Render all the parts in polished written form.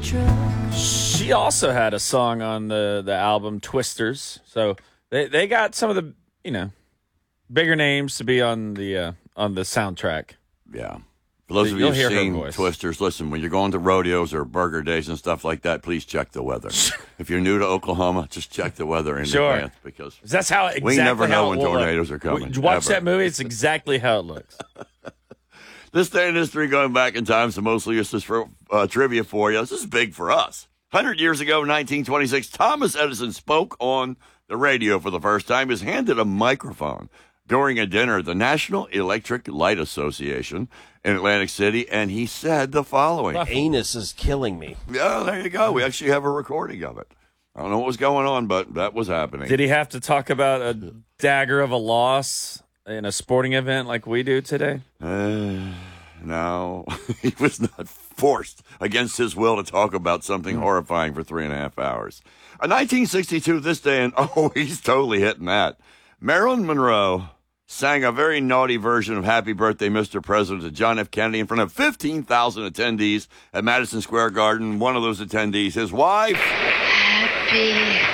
She also had a song on the album Twisters. So they got some of the, bigger names to be on the soundtrack. Yeah. For those of you who've seen Twisters, listen, when you're going to rodeos or burger days and stuff like that, please check the weather. If you're new to Oklahoma, just check the weather in advance, because that's how we never know when tornadoes are coming. Watch that movie. It's exactly how it looks. This day in history, going back in time, so mostly useless for trivia for you. This is big for us. 100 years ago, 1926, Thomas Edison spoke on the radio for the first time. He was handed a microphone during a dinner at the National Electric Light Association in Atlantic City, and he said the following. My anus is killing me. Yeah, there you go. We actually have a recording of it. I don't know what was going on, but that was happening. Did he have to talk about a dagger of a loss in a sporting event like we do today? No. He was not forced against his will to talk about something horrifying for 3.5 hours. 1962, this day, and he's totally hitting that. Marilyn Monroe sang a very naughty version of Happy Birthday, Mr. President to John F. Kennedy in front of 15,000 attendees at Madison Square Garden. One of those attendees, his wife. Happy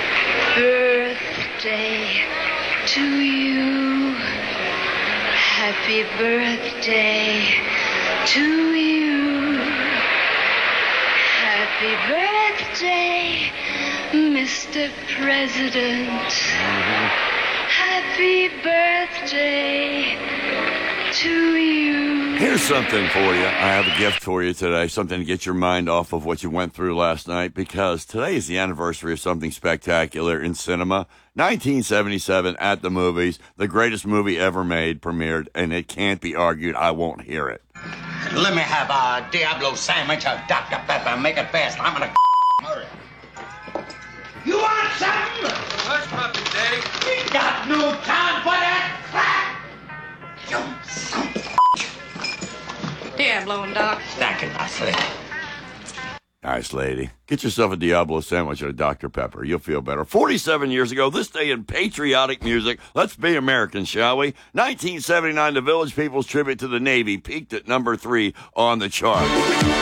birthday to you. Happy birthday to you. Happy birthday, Mr. President. Happy birthday to you. Here's something for you. I have a gift for you today, something to get your mind off of what you went through last night, because today is the anniversary of something spectacular in cinema. 1977 at the movies, the greatest movie ever made, premiered, and it can't be argued. I won't hear it. Let me have a Diablo sandwich of Dr. Pepper. Make it fast. I'm gonna hurry. You want something? Hush, puppy, Daddy. We got no time for that crap. You son of a Diablo and Doc. Thank you, nicely. Nice lady. Get yourself a Diablo sandwich and a Dr. Pepper. You'll feel better. 47 years ago, this day in patriotic music, let's be Americans, shall we? 1979, the Village People's tribute to the Navy peaked at number 3 on the chart.